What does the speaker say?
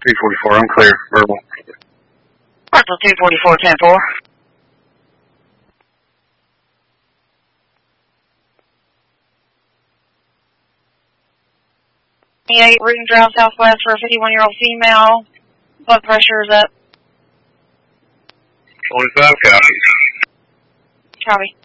344, I'm clear. Verbal. Parcel 244, 10-4. 28 Rooten Drive Southwest for a 51-year-old female. Blood pressure is up. 25 copies. Copy.